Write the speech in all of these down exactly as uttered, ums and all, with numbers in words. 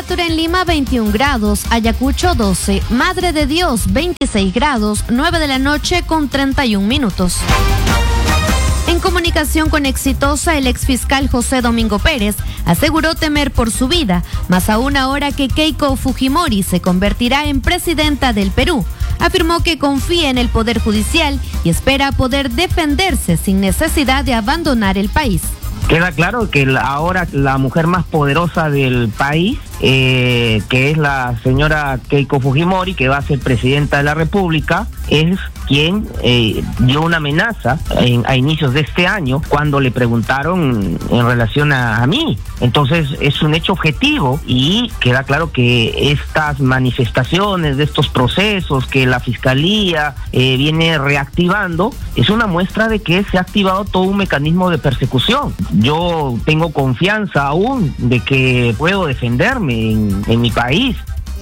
Temperatura en Lima veintiún grados, Ayacucho doce, Madre de Dios veintiséis grados, nueve de la noche con treinta y un minutos. En comunicación con Exitosa, el exfiscal José Domingo Pérez aseguró temer por su vida, más aún ahora que Keiko Fujimori se convertirá en presidenta del Perú. Afirmó que confía en el Poder Judicial y espera poder defenderse sin necesidad de abandonar el país. Queda claro que la, ahora la mujer más poderosa del país, eh, que es la señora Keiko Fujimori, que va a ser presidenta de la República, es quien eh, dio una amenaza en, a inicios de este año cuando le preguntaron en relación a, a mí. Entonces es un hecho objetivo y queda claro que estas manifestaciones de estos procesos que la Fiscalía eh, viene reactivando es una muestra de que se ha activado todo un mecanismo de persecución. Yo tengo confianza aún de que puedo defenderme en, en mi país.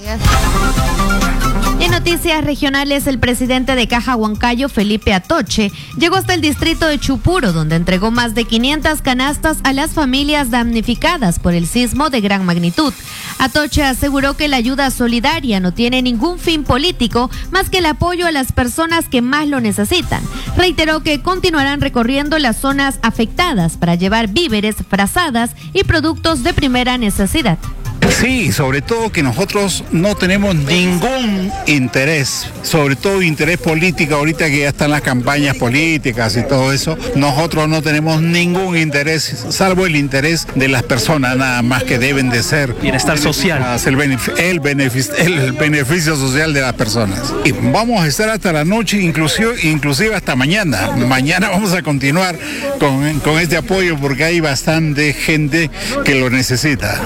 En noticias regionales, el presidente de Caja Huancayo, Felipe Atoche, llegó hasta el distrito de Chupuro, donde entregó más de quinientas canastas a las familias damnificadas por el sismo de gran magnitud. Atoche aseguró que la ayuda solidaria no tiene ningún fin político más que el apoyo a las personas que más lo necesitan. Reiteró que continuarán recorriendo las zonas afectadas para llevar víveres, frazadas y productos de primera necesidad. Sí, sobre todo que nosotros no tenemos ningún interés, sobre todo interés político, ahorita que ya están las campañas políticas y todo eso, nosotros no tenemos ningún interés, salvo el interés de las personas nada más que deben de ser. Bienestar social. El, beneficio, el, beneficio, el beneficio social de las personas. Y vamos a estar hasta la noche, inclusive, inclusive hasta mañana. Mañana vamos a continuar con, con este apoyo porque hay bastante gente que lo necesita.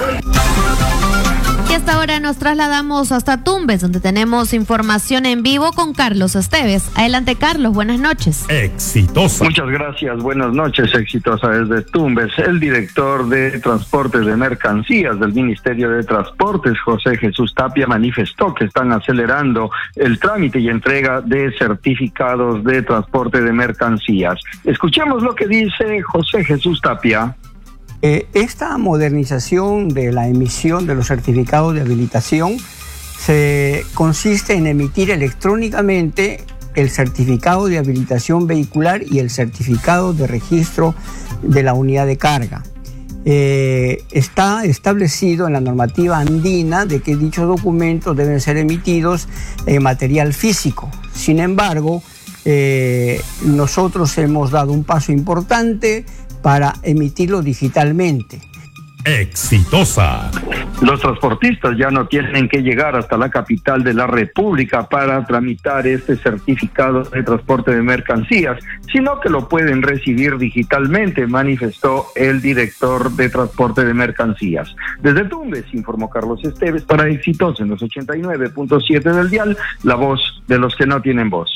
Y hasta ahora nos trasladamos hasta Tumbes, donde tenemos información en vivo con Carlos Esteves. Adelante, Carlos, buenas noches. Exitosa. Muchas gracias, buenas noches, Exitosa desde Tumbes. El director de Transportes de Mercancías del Ministerio de Transportes, José Jesús Tapia, manifestó que están acelerando el trámite y entrega de certificados de transporte de mercancías. Escuchemos lo que dice José Jesús Tapia. Eh, esta modernización de la emisión de los certificados de habilitación se consiste en emitir electrónicamente el certificado de habilitación vehicular y el certificado de registro de la unidad de carga. Eh, está establecido en la normativa andina de que dichos documentos deben ser emitidos en material físico. Sin embargo, eh, nosotros hemos dado un paso importante para emitirlo digitalmente. Exitosa. Los transportistas ya no tienen que llegar hasta la capital de la República para tramitar este certificado de transporte de mercancías, sino que lo pueden recibir digitalmente, manifestó el director de transporte de mercancías. Desde Tumbes, informó Carlos Esteves para Exitosa en los ochenta y nueve punto siete del dial, la voz de los que no tienen voz.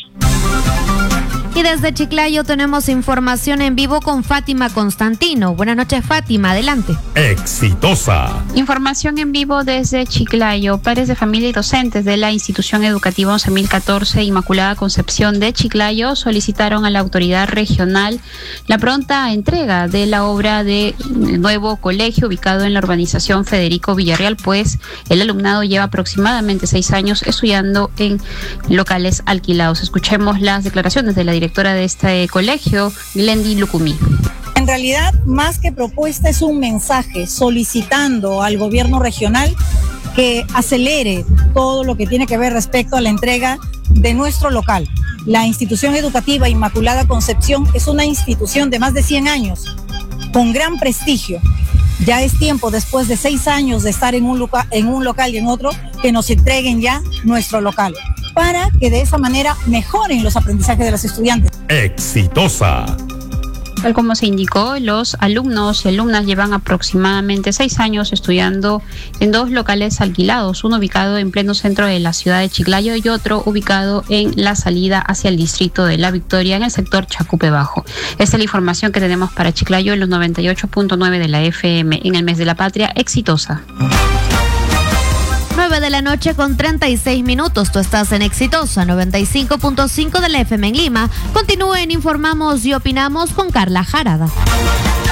Y desde Chiclayo tenemos información en vivo con Fátima Constantino. Buenas noches, Fátima, adelante. Exitosa. Información en vivo desde Chiclayo. Padres de familia y docentes de la institución educativa once mil catorce Inmaculada Concepción de Chiclayo solicitaron a la autoridad regional la pronta entrega de la obra de nuevo colegio ubicado en la urbanización Federico Villarreal, pues el alumnado lleva aproximadamente seis años estudiando en locales alquilados. Escuchemos las declaraciones de la directora directora de este colegio, Glendy Lucumí. En realidad, más que propuesta, es un mensaje solicitando al gobierno regional que acelere todo lo que tiene que ver respecto a la entrega de nuestro local. La institución educativa Inmaculada Concepción es una institución de más de cien años, con gran prestigio. Ya es tiempo, después de seis años de estar en un, loca- en un local y en otro, que nos entreguen ya nuestro local, para que de esa manera mejoren los aprendizajes de los estudiantes. Exitosa. Tal como se indicó, los alumnos y alumnas llevan aproximadamente seis años estudiando en dos locales alquilados, uno ubicado en pleno centro de la ciudad de Chiclayo y otro ubicado en la salida hacia el distrito de La Victoria, en el sector Chacupe Bajo. Esta es la información que tenemos para Chiclayo en los noventa y ocho punto nueve de la F M en el mes de la patria. Exitosa. nueve de la noche con treinta y seis minutos. Tú estás en Exitosa, noventa y cinco punto cinco de la F M en Lima. Continúen, informamos y opinamos con Carla Jarada.